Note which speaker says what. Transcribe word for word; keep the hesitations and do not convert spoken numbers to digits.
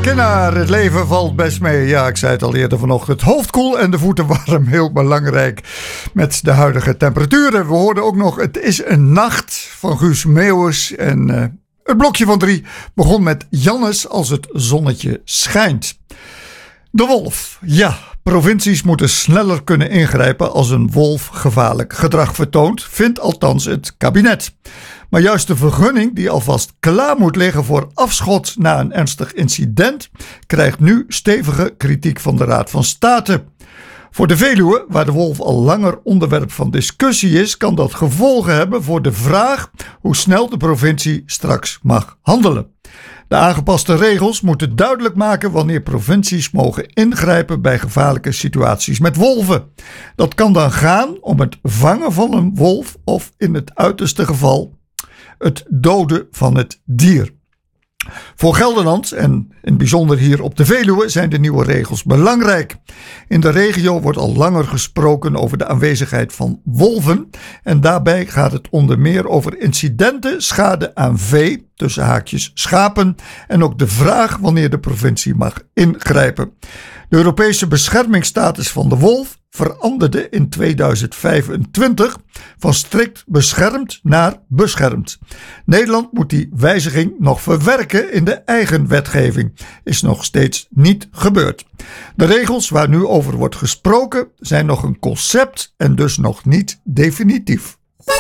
Speaker 1: Kennaar, het leven valt best mee. Ja, ik zei het al eerder vanochtend. Hoofd koel en de voeten warm, heel belangrijk met de huidige temperaturen. We hoorden ook nog Het is een nacht van Guus Meeuwis. En uh, het blokje van drie begon met Jannes als het zonnetje schijnt. De wolf. Ja, provincies moeten sneller kunnen ingrijpen als een wolf gevaarlijk gedrag vertoont, vindt althans het kabinet. Maar juist de vergunning die alvast klaar moet liggen voor afschot na een ernstig incident, krijgt nu stevige kritiek van de Raad van State. Voor de Veluwe, waar de wolf al langer onderwerp van discussie is, kan dat gevolgen hebben voor de vraag hoe snel de provincie straks mag handelen. De aangepaste regels moeten duidelijk maken wanneer provincies mogen ingrijpen bij gevaarlijke situaties met wolven. Dat kan dan gaan om het vangen van een wolf of in het uiterste geval het doden van het dier. Voor Gelderland en in het bijzonder hier op de Veluwe zijn de nieuwe regels belangrijk. In de regio wordt al langer gesproken over de aanwezigheid van wolven en daarbij gaat het onder meer over incidenten, schade aan vee, tussen haakjes schapen en ook de vraag wanneer de provincie mag ingrijpen. De Europese beschermingsstatus van de wolf veranderde in tweeduizend vijfentwintig van strikt beschermd naar beschermd. Nederland moet die wijziging nog verwerken in de eigen wetgeving. Is nog steeds niet gebeurd. De regels waar nu over wordt gesproken zijn nog een concept en dus nog niet definitief.